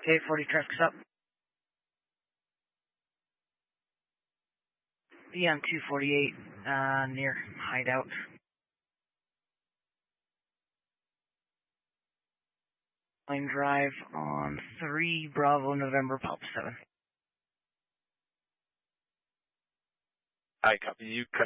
Okay, 40 traffic's up. Be on 248, near hideout. Line drive on 3 Bravo November Pop 7. I copy you.